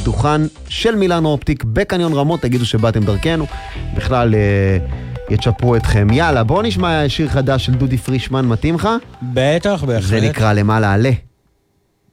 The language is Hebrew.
דוכן של מילאנו אופטיק בקניון רמות, תגידו שבאתם דרכנו, בכלל יצ'פרו אתכם. יאללה, בואו נשמע שיר חדש של דודי פרישמן, מתאים לך? בטח, בהחלט. זה נקרא למעלה עלה.